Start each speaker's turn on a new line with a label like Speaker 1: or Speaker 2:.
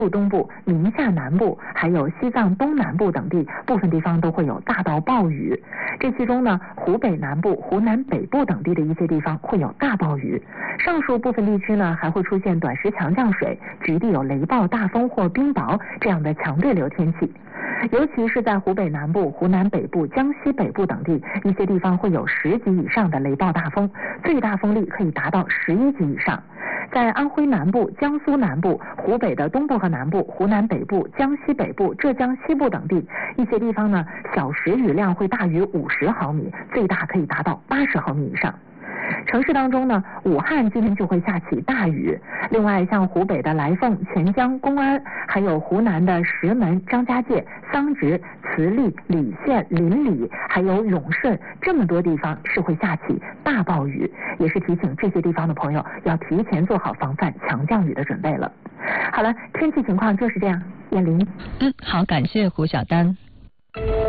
Speaker 1: 东部、宁夏南部，还有西藏东南部等地部分地方都会有大到暴雨。这其中呢，湖北南部、湖南北部等地的一些地方会有大暴雨。上述部分地区呢，还会出现短时强降水，局地有雷暴、大风或冰雹这样的强对流天气。尤其是在湖北南部、湖南北部、江西北部等地，一些地方会有10级以上的雷暴大风，最大风力可以达到11级以上。在安徽南部、江苏南部、湖北的东部和南部、湖南北部、江西北部、浙江西部等地，一些地方呢，小时雨量会大于50毫米，最大可以达到80毫米以上。城市当中呢，武汉今天就会下起大雨。另外，像湖北的来凤、潜江、公安，还有湖南的石门、张家界、桑植、慈利、澧县、临澧，还有永顺，这么多地方是会下起大暴雨，也是提醒这些地方的朋友要提前做好防范强降雨的准备了。好了，天气情况就是这样，燕玲。
Speaker 2: 好，感谢胡晓丹。